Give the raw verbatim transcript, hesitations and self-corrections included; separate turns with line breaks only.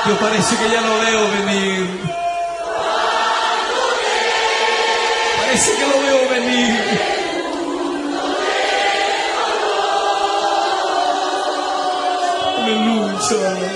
Yo parece que ya lo veo venir. Parece que lo veo venir. Aleluya.